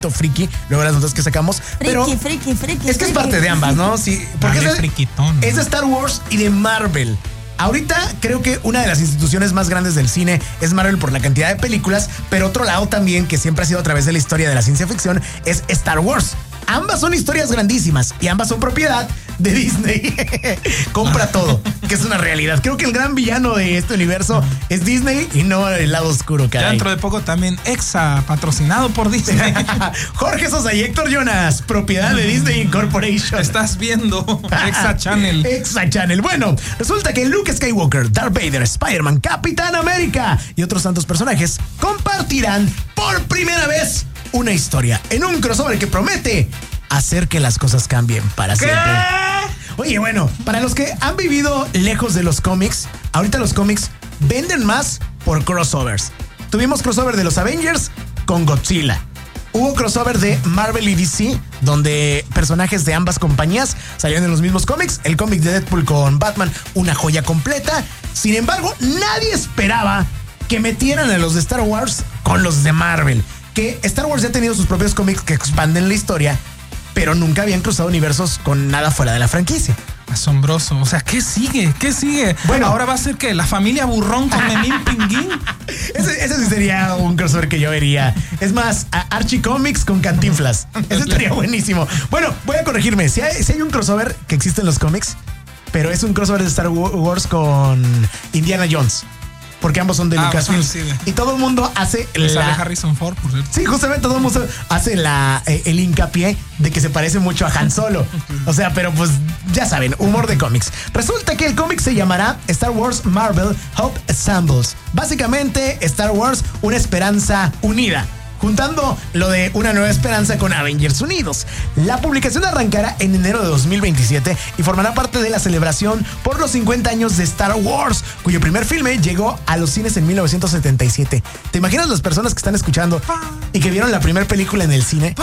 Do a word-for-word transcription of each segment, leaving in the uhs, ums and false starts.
friki, luego las notas que sacamos. Friki, pero friki, friki. es que es parte de ambas, ¿no? Sí, porque es de, es de Star Wars y de Marvel. Ahorita creo que una de las instituciones más grandes del cine es Marvel por la cantidad de películas, pero otro lado también, que siempre ha sido a través de la historia de la ciencia ficción, es Star Wars. Ambas son historias grandísimas y ambas son propiedad de Disney. Compra todo, que es una realidad. Creo que el gran villano de este universo es Disney y no el lado oscuro, caray. Ya dentro de poco también Exa, patrocinado por Disney. Jorge Sosa y Héctor Jonas, propiedad de Disney Incorporation. Estás viendo Exa Channel. Exa Channel. Bueno, resulta que Luke Skywalker, Darth Vader, Spider-Man, Capitán América y otros tantos personajes compartirán por primera vez una historia en un crossover que promete hacer que las cosas cambien para ¿Qué? siempre. Oye, bueno, para los que han vivido lejos de los cómics, ahorita los cómics venden más por crossovers. Tuvimos crossover de los Avengers con Godzilla. Hubo crossover de Marvel y D C, donde personajes de ambas compañías salieron en los mismos cómics. El cómic de Deadpool con Batman, una joya completa. Sin embargo, nadie esperaba que metieran a los de Star Wars con los de Marvel. Que Star Wars ya ha tenido sus propios cómics que expanden la historia, pero nunca habían cruzado universos con nada fuera de la franquicia. Asombroso. O sea, ¿qué sigue? ¿Qué sigue? Bueno, ahora va a ser que la familia Burrón con Memín Pinguín. Ese, ese sí sería un crossover que yo vería. Es más, Archie Comics con Cantinflas. Ese estaría buenísimo. Bueno, voy a corregirme. Si hay, si hay un crossover que existe en los cómics, pero es un crossover de Star Wars con Indiana Jones. Porque ambos son de ah, Lucasfilm. Bueno, sí, y todo el mundo hace la... la... Harrison Ford, por cierto. Sí, justamente todo el mundo hace la, eh, el hincapié de que se parece mucho a Han Solo. O sea, pero pues ya saben, humor de cómics. Resulta que el cómic se llamará Star Wars Marvel Hope Assembles. Básicamente, Star Wars, una esperanza unida, juntando lo de Una Nueva Esperanza con Avengers Unidos. La publicación arrancará en enero de dos mil veintisiete y formará parte de la celebración por los cincuenta años de Star Wars, cuyo primer filme llegó a los cines en mil novecientos setenta y siete. ¿Te imaginas las personas que están escuchando y que vieron la primera película en el cine?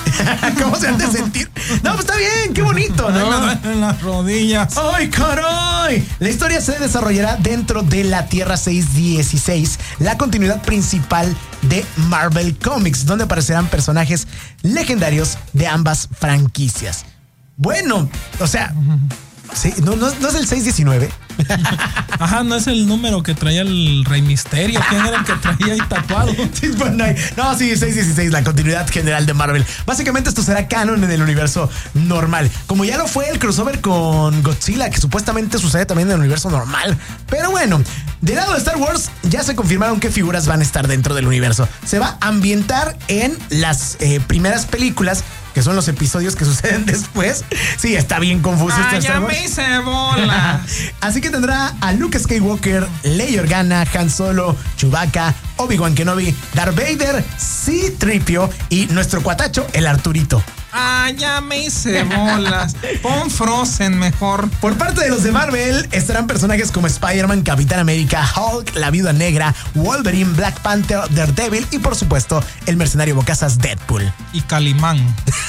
¿Cómo se han de sentir? No, pues está bien, qué bonito, ¿no? Me duelen las rodillas. ¡Ay, caray! La historia se desarrollará dentro de la Tierra seiscientos dieciséis, la continuidad principal de Marvel Comics, donde aparecerán personajes legendarios de ambas franquicias. Bueno, o sea, sí, no, no, no es el seiscientos diecinueve. Ajá, no es el número que traía el Rey Misterio. ¿Quién era el que traía ahí tatuado? Sí, pues no, no, sí, seiscientos dieciséis, la continuidad general de Marvel. Básicamente esto será canon en el universo normal, como ya lo fue el crossover con Godzilla, que supuestamente sucede también en el universo normal. Pero bueno, del lado de Star Wars ya se confirmaron qué figuras van a estar dentro del universo. Se va a ambientar en las eh, primeras películas, que son los episodios que suceden después. Sí, está bien confuso. Ah, ya me hice bola. Así que tendrá a Luke Skywalker, Leia Organa, Han Solo, Chewbacca, Obi-Wan Kenobi, Darth Vader, C tres P O y nuestro cuatacho, el Arturito. Ah, ya me hice bolas. Pon Frozen mejor. Por parte de los de Marvel estarán personajes como Spider-Man, Capitán América, Hulk, la Viuda Negra, Wolverine, Black Panther, Daredevil y por supuesto el mercenario bocazas Deadpool. Y Calimán.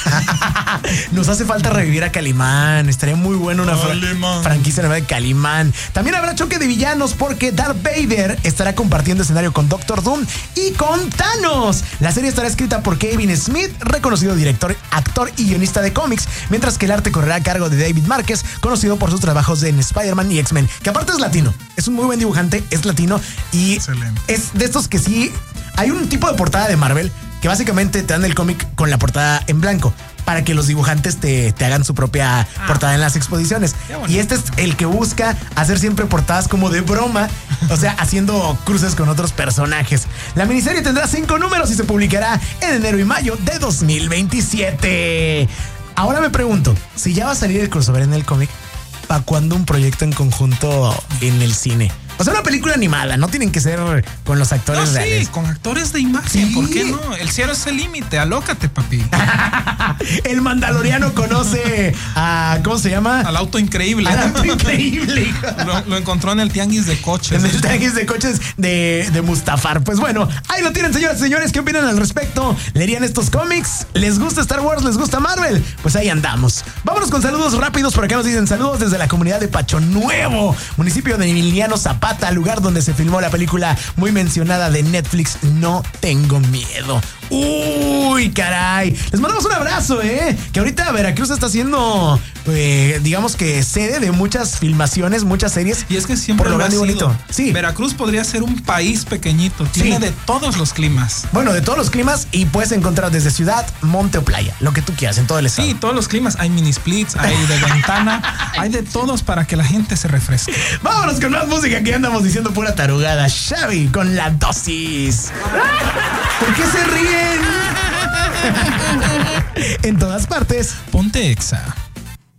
Nos hace falta revivir a Calimán. Estaría muy bueno una fra- franquicia nueva de Calimán. También habrá choque de villanos porque Darth Vader estará compartiendo escenario con Doctor Doom y con Thanos. La serie estará escrita por Kevin Smith, reconocido director, actor y guionista de cómics, mientras que el arte correrá a cargo de David Márquez, conocido por sus trabajos en Spider-Man y X-Men, que aparte es latino. Es un muy buen dibujante, es latino y excelente. Es de estos que sí... Hay un tipo de portada de Marvel que básicamente te dan el cómic con la portada en blanco para que los dibujantes te, te hagan su propia ah. portada en las exposiciones. Y este es el que busca hacer siempre portadas como de broma, o sea, haciendo cruces con otros personajes. La miniserie tendrá cinco números y se publicará en enero y mayo de dos mil veintisiete. Ahora me pregunto, si ya va a salir el crossover en el cómic, ¿para cuándo un proyecto en conjunto en el cine? O sea, una película animada, no tienen que ser con los actores no, reales. Sí, con actores de imagen, ¿sí? ¿Por qué no? El cielo es el límite, alócate, papi. El Mandaloriano conoce a, ¿cómo se llama? Al auto increíble. Al auto increíble. lo, lo encontró en el tianguis de coches. En el tianguis de coches de, de Mustafar. Pues bueno, ahí lo tienen, señoras y señores. ¿Qué opinan al respecto? ¿Leerían estos cómics? ¿Les gusta Star Wars? ¿Les gusta Marvel? Pues ahí andamos. Vámonos con saludos rápidos. Por acá nos dicen saludos desde la comunidad de Pacho Nuevo, municipio de Emiliano Zapata, lugar donde se filmó la película muy mencionada de Netflix, No Tengo Miedo. Uy, caray. Les mandamos un abrazo, ¿eh? Que ahorita Veracruz está siendo, eh, digamos que sede de muchas filmaciones, muchas series. Y es que siempre por lo lo ha grande y sido. bonito. Sí. Veracruz podría ser un país pequeñito. Tiene Sí. de todos los climas. Bueno, de todos los climas y puedes encontrar desde ciudad, monte o playa, lo que tú quieras en todo el estado. Sí, todos los climas. Hay mini splits, hay de ventana, hay de todos para que la gente se refresque. Vámonos con más música, que andamos diciendo pura tarugada. Xavi con La Dosis. ¿Por qué se ríen? En todas partes. Ponte Exa.